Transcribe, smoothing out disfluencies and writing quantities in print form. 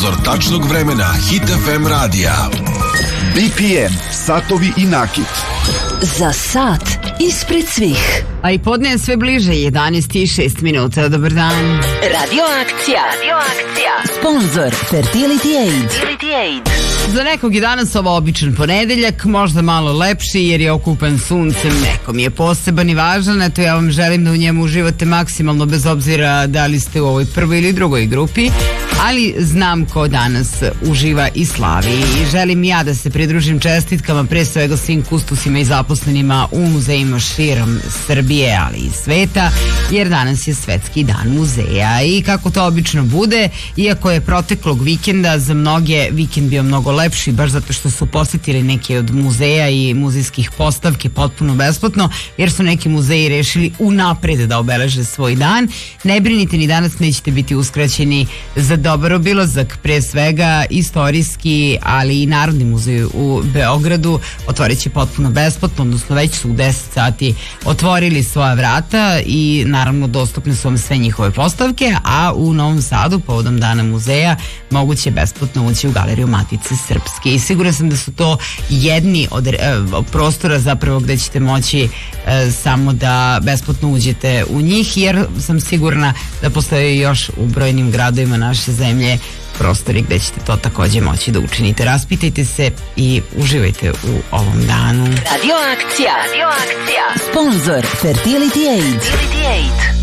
Sponzor tačnog vremena Hit FM radija. BPM, satovi i nakit. Za sat ispred svih. A i podne je sve bliže, 11:06. Dobar dan. Radio akcija. Sponzor Fertility Aid. Za nekog je danas ovo običan ponedeljak, možda malo lepši jer je okupan suncem, nekom je poseban i važan, eto ja vam želim da u njemu uživate maksimalno bez obzira da li ste u ovoj prvoj ili drugoj grupi, ali znam ko danas uživa i slavi i želim ja da se pridružim čestitkama pre svega svim kustusima i zaposlenima u muzejima širom Srbije, ali i sveta, jer danas je Svetski dan muzeja i kako to obično bude, iako je proteklog vikenda za mnoge vikend bio mnogo lepši, baš zato što su posjetili neke od muzeja i muzejskih postavke potpuno besplatno, jer su neki muzeji rešili unapred da obeleže svoj dan. Ne brinite, ni danas nećete biti uskraćeni za dobar obilazak, pre svega istorijski, ali i Narodni muzej u Beogradu otvorit će potpuno besplatno, odnosno već su u 10 sati otvorili svoja vrata i naravno dostupne su vam sve njihove postavke, a u Novom Sadu povodom Dana muzeja moguće besplatno ući u Galeriju Matice Srpske i sigurna sam da su to jedni od prostora zapravo gde ćete moći samo da besplatno uđete u njih, jer sam sigurna da postoje još u brojnim gradovima naše zemlje prostori gde ćete to takođe moći da učinite. Raspitajte se i uživajte u ovom danu. Radio akcija. Sponzor Fertility Aid.